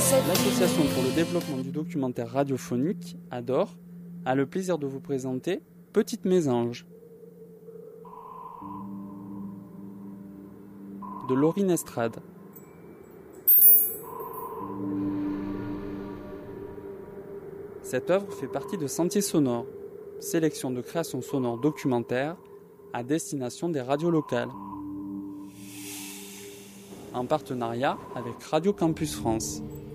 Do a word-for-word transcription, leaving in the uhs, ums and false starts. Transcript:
L'Association pour le développement du documentaire radiophonique, A D O R, a le plaisir de vous présenter Petite Mésange de Laurine Estrade. Cette œuvre fait partie de Sentiers sonores, sélection de créations sonores documentaires à destination des radios locales, en partenariat avec Radio Campus France.